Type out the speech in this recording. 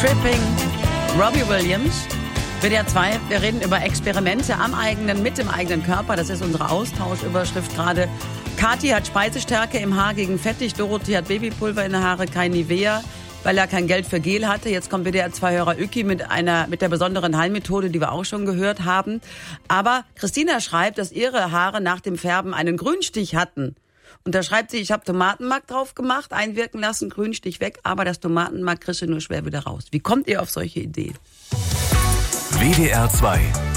Tripping, Robbie Williams. WDR 2, wir reden über Experimente mit dem eigenen Körper. Das ist unsere Austauschüberschrift gerade. Kathi hat Speisestärke im Haar gegen fettig. Dorothee hat Babypulver in den Haare, kein Nivea, weil er kein Geld für Gel hatte. Jetzt kommt WDR 2-Hörer Öki mit der besonderen Heilmethode, die wir auch schon gehört haben. Aber Christina schreibt, dass ihre Haare nach dem Färben einen Grünstich hatten. Und da schreibt sie, ich habe Tomatenmark drauf gemacht, einwirken lassen, Grünstich weg, aber das Tomatenmark kriegst du nur schwer wieder raus. Wie kommt ihr auf solche Ideen? WDR 2